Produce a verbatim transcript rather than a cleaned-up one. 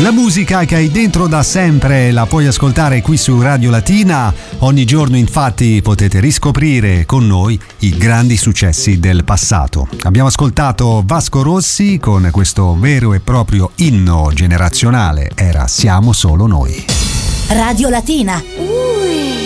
La musica che hai dentro da sempre la puoi ascoltare qui su Radio Latina. Ogni giorno infatti potete riscoprire con noi i grandi successi del passato. Abbiamo ascoltato Vasco Rossi con questo vero e proprio inno generazionale, era Siamo solo noi. Radio Latina.